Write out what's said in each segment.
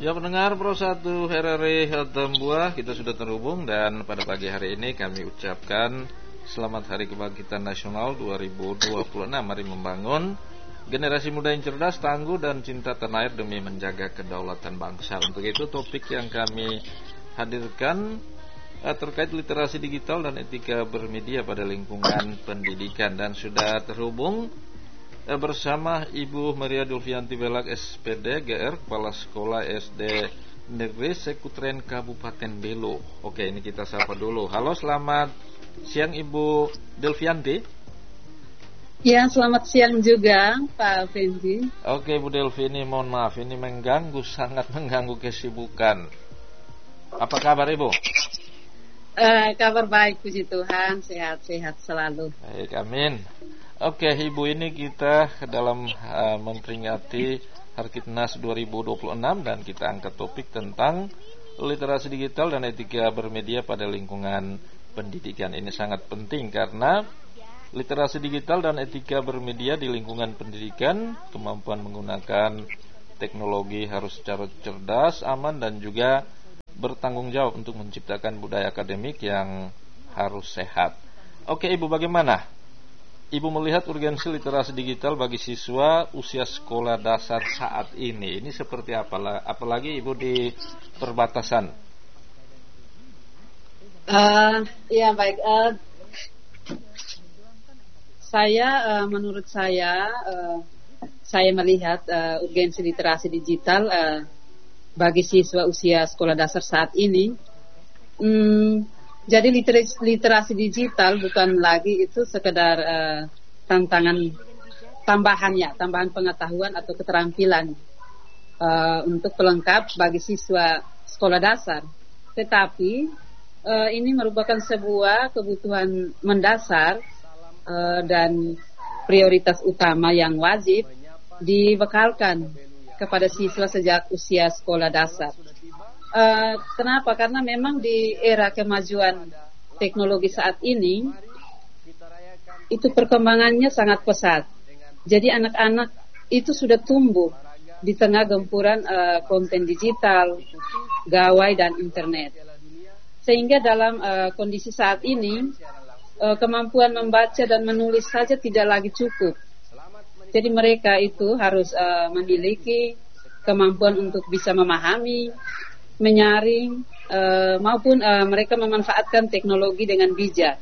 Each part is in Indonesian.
Ya pendengar Pro 1 RRI Tambua, kita sudah terhubung dan pada pagi hari ini kami ucapkan selamat Hari Kebangkitan Nasional 2026. Mari membangun generasi muda yang cerdas, tangguh dan cinta tanah air demi menjaga kedaulatan bangsa. Untuk itu topik yang kami hadirkan terkait literasi digital dan etika bermedia pada lingkungan pendidikan, dan sudah terhubung bersama Ibu Maria Dulfianti Belak SPD GR, Kepala Sekolah SD Negeri Sekutren Kabupaten Belu. Oke, ini kita sapa dulu. Halo, selamat siang Ibu Dulfianti. Ya, selamat siang juga Pak Fendi. Oke Ibu Delvi, ini mohon maaf, ini mengganggu, sangat mengganggu kesibukan. Apa kabar Ibu? Kabar baik, puji Tuhan, sehat-sehat selalu. Baik, amin. Oke Ibu, ini kita dalam memperingati Harkitnas 2026 dan kita angkat topik tentang literasi digital dan etika bermedia pada lingkungan pendidikan. Ini sangat penting karena literasi digital dan etika bermedia di lingkungan pendidikan, kemampuan menggunakan teknologi harus secara cerdas, aman dan juga bertanggung jawab untuk menciptakan budaya akademik yang harus sehat. Oke Ibu, bagaimana Ibu melihat urgensi literasi digital bagi siswa usia sekolah dasar saat ini? Ini seperti apa? Apalagi Ibu di perbatasan. Ya baik. Menurut saya melihat urgensi literasi digital bagi siswa usia sekolah dasar saat ini. Jadi literasi digital bukan lagi itu sekedar tambahan pengetahuan atau keterampilan untuk pelengkap bagi siswa sekolah dasar. Tetapi ini merupakan sebuah kebutuhan mendasar dan prioritas utama yang wajib dibekalkan kepada siswa sejak usia sekolah dasar. Kenapa? Karena memang di era kemajuan teknologi saat ini itu perkembangannya sangat pesat. Jadi anak-anak itu sudah tumbuh di tengah gempuran konten digital, gawai dan internet. Sehingga dalam kondisi saat ini kemampuan membaca dan menulis saja tidak lagi cukup. Jadi mereka itu harus memiliki kemampuan untuk bisa memahami, menyaring, maupun mereka memanfaatkan teknologi dengan bijak.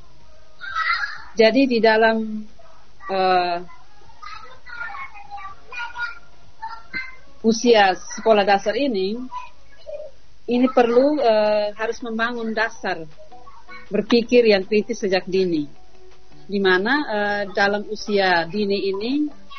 Jadi di dalam usia sekolah dasar ini perlu harus membangun dasar berpikir yang kritis sejak dini. Di mana dalam usia dini ini,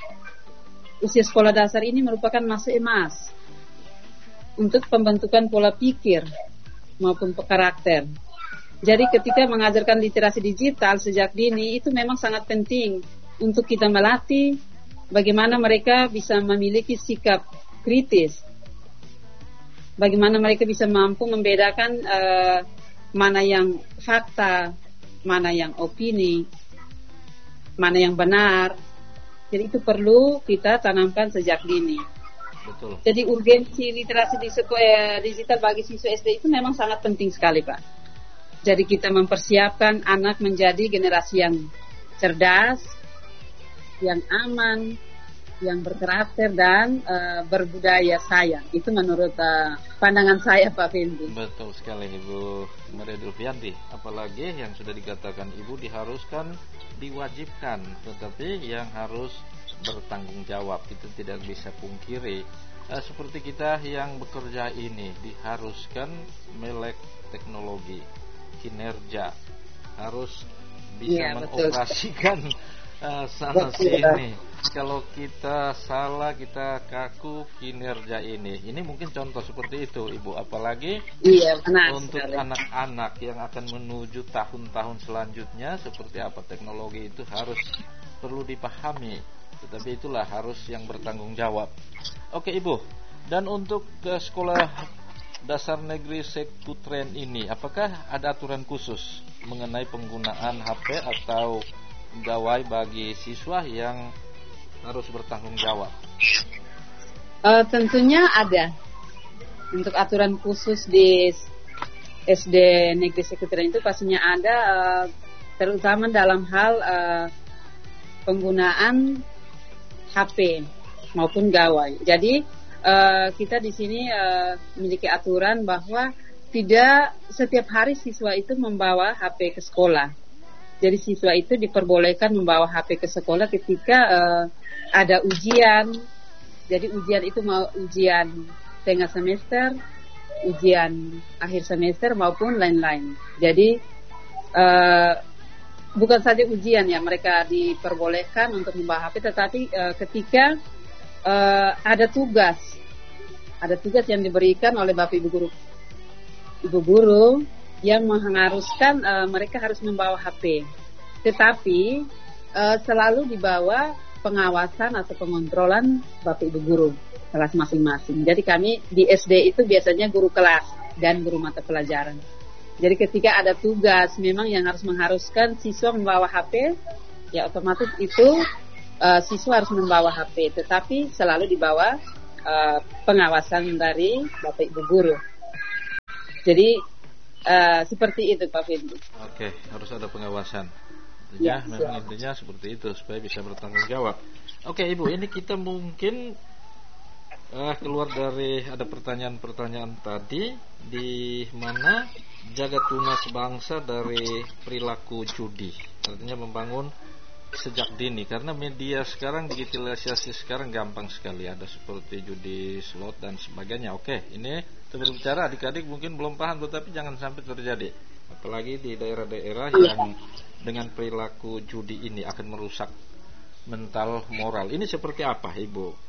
usia sekolah dasar ini merupakan masa emas untuk pembentukan pola pikir maupun karakter. Jadi ketika mengajarkan literasi digital sejak dini itu memang sangat penting untuk kita melatih bagaimana mereka bisa memiliki sikap kritis, bagaimana mereka bisa mampu membedakan mana yang fakta, mana yang opini, mana yang benar. Jadi itu perlu kita tanamkan sejak dini. Betul. Jadi urgensi literasi digital bagi siswa SD itu memang sangat penting sekali Pak. Jadi kita mempersiapkan anak menjadi generasi yang cerdas, yang aman, yang berkarakter dan berbudaya sayang. Itu menurut pandangan saya Pak Fendi. Betul sekali Ibu Maria Dulfianti. Apalagi yang sudah dikatakan Ibu diharuskan, diwajibkan, tetapi yang harus bertanggung jawab, itu tidak bisa pungkiri. Seperti kita yang bekerja ini diharuskan melek teknologi, kinerja, harus bisa mengoperasikan sana sini. Kalau kita salah, kita kaku kinerja ini mungkin contoh seperti itu Ibu. Apalagi untuk anak-anak yang akan menuju tahun-tahun selanjutnya, seperti apa teknologi itu harus perlu dipahami. Tetapi itulah harus yang bertanggung jawab. Oke Ibu, dan untuk sekolah dasar negeri Sekutren ini, apakah ada aturan khusus mengenai penggunaan HP atau gawai bagi siswa yang harus bertanggung jawab? Tentunya ada. Untuk aturan khusus di SD Negeri Sekutren itu pastinya ada, terutama dalam hal penggunaan HP maupun gawai. Jadi kita di sini memiliki aturan bahwa tidak setiap hari siswa itu membawa HP ke sekolah. Jadi siswa itu diperbolehkan membawa HP ke sekolah ketika ada ujian. Jadi ujian itu mau ujian tengah semester, ujian akhir semester maupun lain-lain. Jadi bukan saja ujian ya, mereka diperbolehkan untuk membawa HP, tetapi ketika ada tugas yang diberikan oleh Bapak Ibu guru yang mengharuskan mereka harus membawa HP. Tetapi selalu di bawah pengawasan atau pengontrolan Bapak Ibu guru kelas masing-masing. Jadi kami di SD itu biasanya guru kelas dan guru mata pelajaran. Jadi ketika ada tugas memang yang mengharuskan siswa membawa HP, ya otomatis itu siswa harus membawa HP, tetapi selalu di bawah pengawasan dari Bapak Ibu guru. Jadi seperti itu Pak Fendi. Oke, harus ada pengawasan. Ya, memang intinya seperti itu supaya bisa bertanggung jawab. Oke Ibu, ini kita mungkin keluar dari ada pertanyaan-pertanyaan tadi, di mana jaga tunas bangsa dari perilaku judi. Artinya membangun sejak dini, karena media sekarang, digitalisasi sekarang gampang sekali, ada seperti judi slot dan sebagainya. Oke, ini kita berbicara adik-adik mungkin belum paham, tetapi jangan sampai terjadi, apalagi di daerah-daerah yang dengan perilaku judi ini akan merusak mental moral. Ini seperti apa Ibu?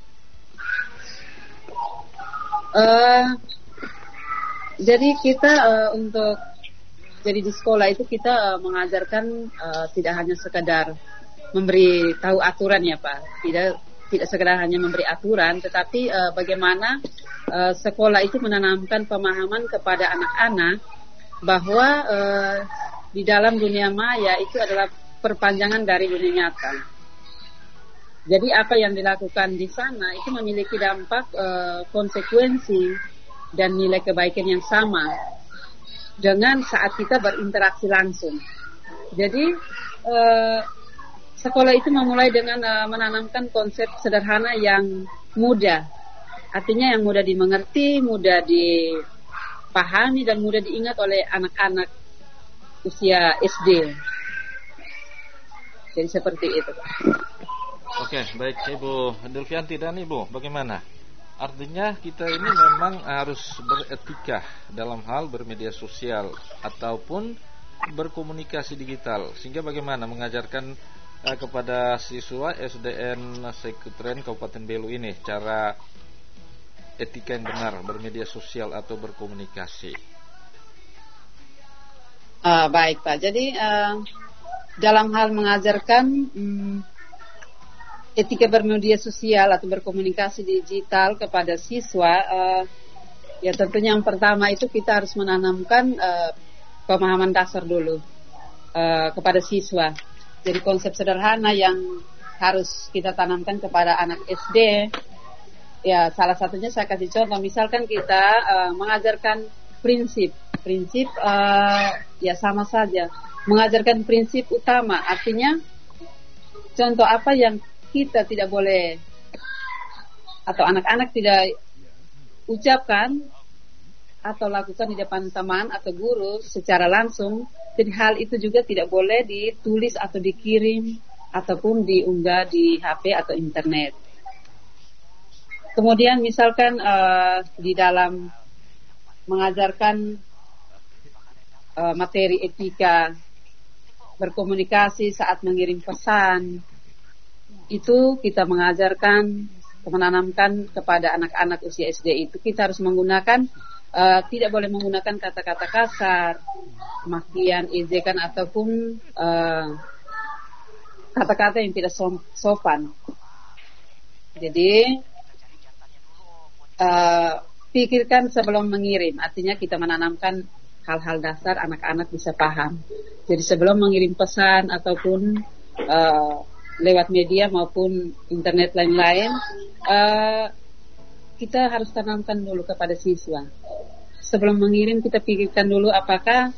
Jadi kita untuk jadi di sekolah itu kita mengajarkan tidak hanya sekadar memberi tahu aturan ya Pak, tidak sekadar hanya memberi aturan, tetapi bagaimana sekolah itu menanamkan pemahaman kepada anak-anak bahwa di dalam dunia maya itu adalah perpanjangan dari dunia nyata. Jadi apa yang dilakukan di sana itu memiliki dampak konsekuensi dan nilai kebaikan yang sama dengan saat kita berinteraksi langsung. Jadi sekolah itu memulai dengan menanamkan konsep sederhana yang mudah, artinya yang mudah dimengerti, mudah dipahami dan mudah diingat oleh anak-anak usia SD. Jadi seperti itu. Oke, baik Ibu Dulfianti dan Ibu, bagaimana? Artinya kita ini memang harus beretika dalam hal bermedia sosial ataupun berkomunikasi digital. Sehingga bagaimana mengajarkan kepada siswa SDN Sekutren Kabupaten Belu ini cara etika yang benar bermedia sosial atau berkomunikasi. Baik Pak, jadi dalam hal mengajarkan etika bermedia sosial atau berkomunikasi digital kepada siswa, ya tentunya yang pertama itu kita harus menanamkan pemahaman dasar dulu kepada siswa. Jadi konsep sederhana yang harus kita tanamkan kepada anak SD, ya salah satunya saya kasih contoh, misalkan kita mengajarkan prinsip ya sama saja, mengajarkan prinsip utama, artinya contoh apa yang kita tidak boleh atau anak-anak tidak ucapkan atau lakukan di depan teman atau guru secara langsung. Jadi hal itu juga tidak boleh ditulis atau dikirim ataupun diunggah di HP atau internet. Kemudian misalkan di dalam mengajarkan materi etika berkomunikasi saat mengirim pesan, itu kita mengajarkan, menanamkan kepada anak-anak usia SD itu kita harus menggunakan tidak boleh menggunakan kata-kata kasar, makian, ejekan ataupun kata-kata yang tidak sopan. Jadi pikirkan sebelum mengirim, artinya kita menanamkan hal-hal dasar anak-anak bisa paham. Jadi sebelum mengirim pesan ataupun lewat media maupun internet lain-lain, kita harus tanamkan dulu kepada siswa. Sebelum mengirim kita pikirkan dulu apakah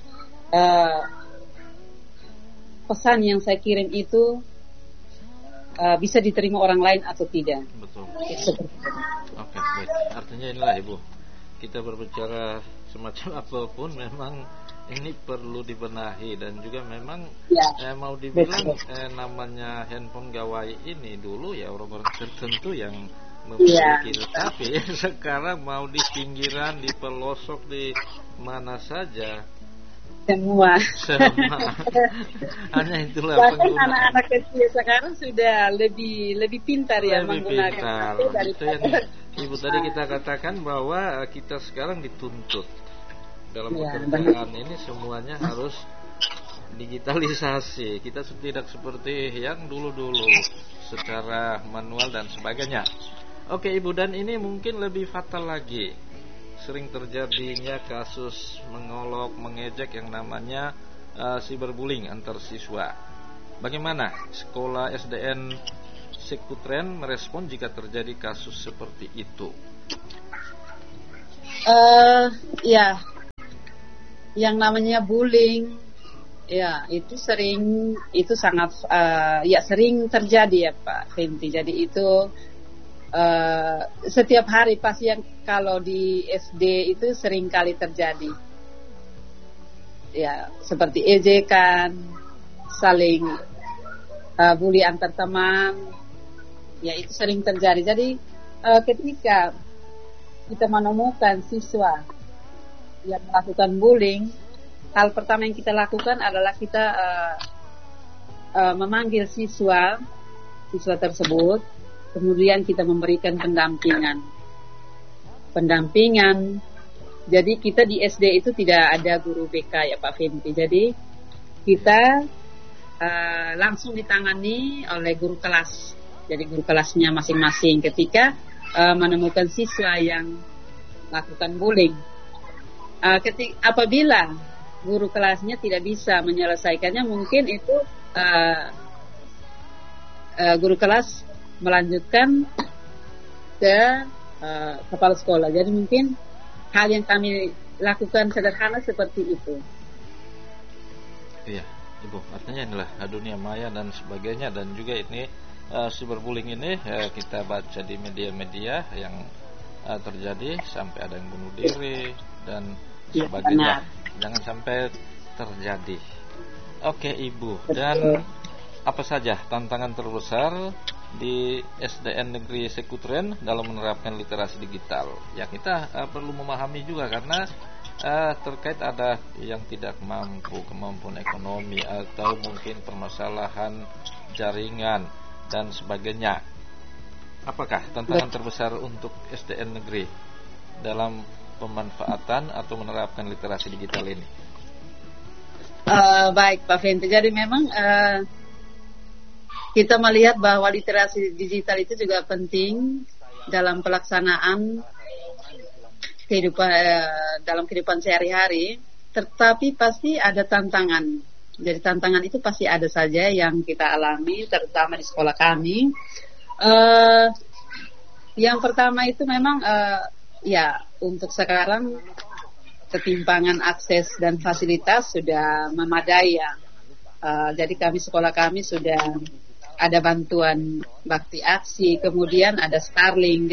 pesan yang saya kirim itu bisa diterima orang lain atau tidak. Betul. Oke, baik. Artinya inilah Ibu, kita berbicara semacam apapun memang ini perlu dibenahi, dan juga memang mau dibilang namanya handphone gawai ini dulu ya orang-orang tertentu yang memiliki, tetapi sekarang mau di pinggiran, di pelosok, di mana saja semua. Hanya itulah bahkan anak-anak kecil sekarang sudah lebih pintar ya menggunakan itu yang Ibu tadi kita katakan bahwa kita sekarang dituntut dalam pekerjaan ini semuanya harus digitalisasi. Kita tidak seperti yang dulu-dulu secara manual dan sebagainya. Oke Ibu, dan ini mungkin lebih fatal lagi. Sering terjadinya kasus mengolok, mengejek yang namanya cyberbullying antar siswa. Bagaimana sekolah SDN Sekutren merespon jika terjadi kasus seperti itu? Ya, yang namanya bullying, ya itu sangat sering terjadi ya Pak Fenty. Jadi itu setiap hari pasti yang kalau di SD itu sering kali terjadi. Ya, seperti ejekan, saling bully antar teman. Ya, itu sering terjadi. Jadi ketika kita menemukan siswa yang melakukan bullying, hal pertama yang kita lakukan adalah kita memanggil siswa tersebut. Kemudian kita memberikan pendampingan. Jadi kita di SD itu tidak ada guru BK ya Pak Fenty. Jadi kita langsung ditangani oleh guru kelas. Jadi guru kelasnya masing-masing ketika menemukan siswa yang melakukan bullying. Apabila guru kelasnya tidak bisa menyelesaikannya, mungkin itu guru kelas melanjutkan ke kepala sekolah. Jadi mungkin hal yang kami lakukan sederhana seperti itu. Iya, Ibu. Artinya inilah dunia maya dan sebagainya, dan juga ini cyberbullying ini kita baca di media-media yang terjadi sampai ada yang bunuh diri dan sebagainya. Jangan sampai terjadi. Oke Ibu. Dan apa saja tantangan terbesar di SDN Negeri Sekutren dalam menerapkan literasi digital? Ya kita perlu memahami juga, karena terkait ada yang tidak mampu, kemampuan ekonomi, atau mungkin permasalahan jaringan dan sebagainya. Apakah tantangan terbesar untuk SDN negeri dalam pemanfaatan atau menerapkan literasi digital ini? Baik Pak Fenty, jadi memang kita melihat bahwa literasi digital itu juga penting dalam pelaksanaan dalam kehidupan sehari-hari, tetapi pasti ada tantangan. Jadi tantangan itu pasti ada saja yang kita alami, terutama di sekolah kami. Yang pertama itu memang untuk sekarang ketimpangan akses dan fasilitas sudah memadai ya. Jadi sekolah kami sudah ada bantuan bakti aksi, kemudian ada Starlink.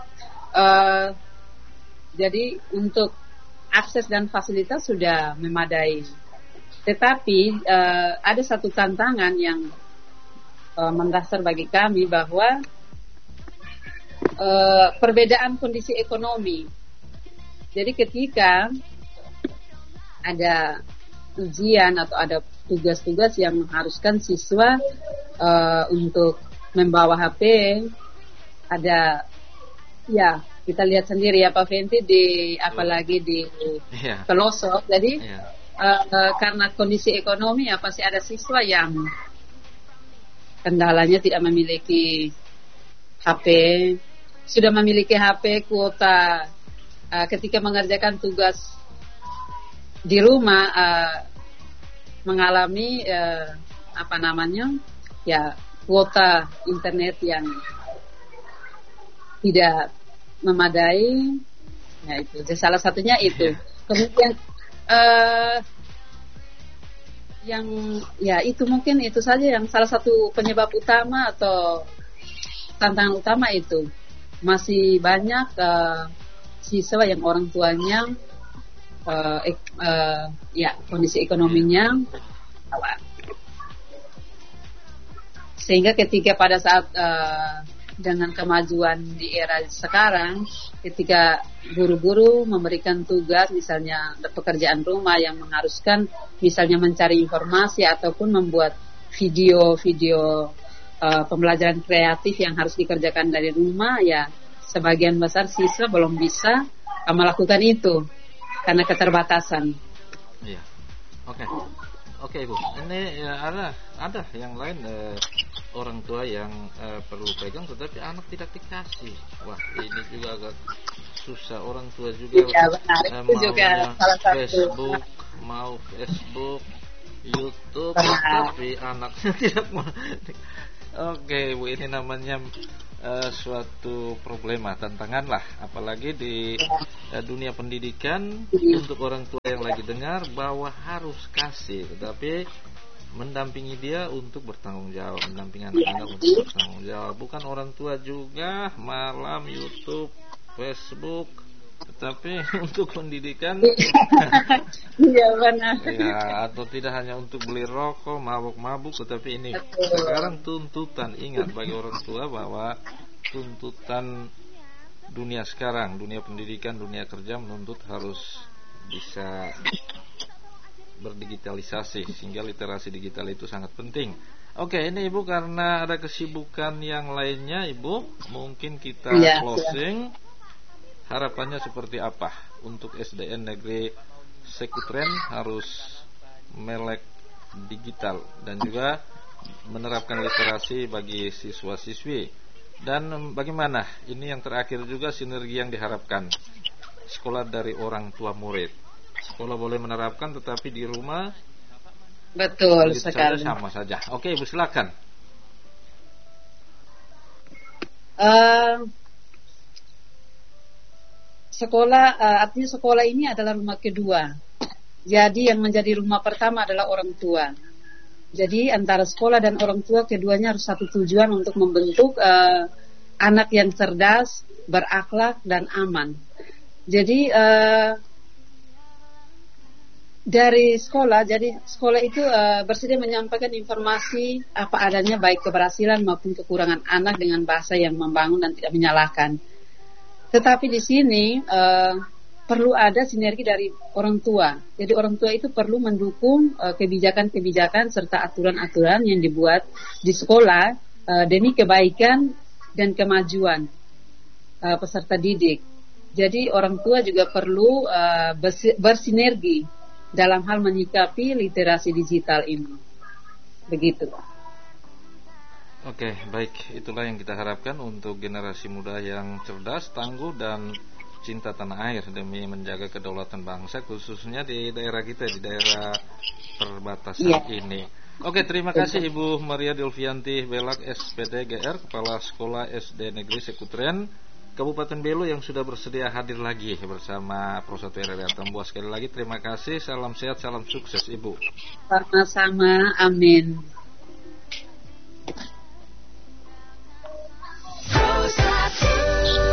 Jadi untuk akses dan fasilitas sudah memadai. Tetapi ada satu tantangan yang mendasar bagi kami, bahwa perbedaan kondisi ekonomi. Jadi ketika ada ujian atau ada tugas-tugas yang mengharuskan siswa untuk membawa HP, ada kita lihat sendiri ya Pak Fenty, apalagi di pelosok. Jadi karena kondisi ekonomi pasti ada siswa yang kendalanya tidak memiliki HP, sudah memiliki HP kuota, ketika mengerjakan tugas di rumah mengalami kuota internet yang tidak memadai. Ya itu. Jadi salah satunya itu. Kemudian yang ya itu mungkin itu saja yang salah satu penyebab utama atau tantangan utama itu. Masih banyak siswa yang orang tuanya ya kondisi ekonominya sehingga ketika pada saat dengan kemajuan di era sekarang, ketika guru-guru memberikan tugas misalnya pekerjaan rumah yang mengharuskan misalnya mencari informasi ataupun membuat video-video pembelajaran kreatif yang harus dikerjakan dari rumah, ya sebagian besar siswa belum bisa melakukan itu karena keterbatasan. Iya. Oke, Ibu. Ini ya, ada yang lain orang tua yang perlu pegang tetapi anak tidak dikasih. Wah, ini juga agak susah. Orang tua juga ya, benar. Itu juga salah satu. Mau Facebook, YouTube, tapi anaknya tidak mau. Oke, Bu, ini namanya suatu problema, tantangan lah, apalagi di dunia pendidikan. Untuk orang tua yang lagi dengar bahwa harus kasih, tetapi mendampingi dia untuk bertanggung jawab, mendampingi anak-anak untuk bertanggung jawab. Bukan orang tua juga malam YouTube, Facebook, tetapi untuk pendidikan. Iya benar. Ya, atau tidak hanya untuk beli rokok, mabuk-mabuk, tetapi ini sekarang tuntutan. Ingat bagi orang tua bahwa tuntutan dunia sekarang, dunia pendidikan, dunia kerja menuntut harus bisa berdigitalisasi, sehingga literasi digital itu sangat penting. Oke, ini Ibu karena ada kesibukan yang lainnya, Ibu, mungkin kita closing. Harapannya seperti apa untuk SDN Negeri Sekutren harus melek digital dan juga menerapkan literasi bagi siswa-siswi, dan bagaimana ini yang terakhir juga sinergi yang diharapkan sekolah dari orang tua murid. Sekolah boleh menerapkan tetapi di rumah betul sekali sama saja. Oke, Ibu silakan. Sekolah artinya sekolah ini adalah rumah kedua. Jadi yang menjadi rumah pertama adalah orang tua. Jadi antara sekolah dan orang tua keduanya harus satu tujuan untuk membentuk anak yang cerdas, berakhlak dan aman. Jadi dari sekolah, jadi sekolah itu bersedia menyampaikan informasi apa adanya baik keberhasilan maupun kekurangan anak dengan bahasa yang membangun dan tidak menyalahkan. Tetapi di sini perlu ada sinergi dari orang tua. Jadi orang tua itu perlu mendukung kebijakan-kebijakan serta aturan-aturan yang dibuat di sekolah demi kebaikan dan kemajuan peserta didik. Jadi orang tua juga perlu bersinergi dalam hal menyikapi literasi digital ini. Begitu. Oke, baik. Itulah yang kita harapkan untuk generasi muda yang cerdas, tangguh, dan cinta tanah air demi menjaga kedaulatan bangsa, khususnya di daerah kita, di daerah perbatasan ini. Oke, terima kasih Ibu Maria Delvianti Belak, SPD GR, Kepala Sekolah SD Negeri Sekutren, Kabupaten Belu, yang sudah bersedia hadir lagi bersama Pro 1 RRI Atambua. Sekali lagi terima kasih, salam sehat, salam sukses Ibu. Sama-sama, amin. Pro 1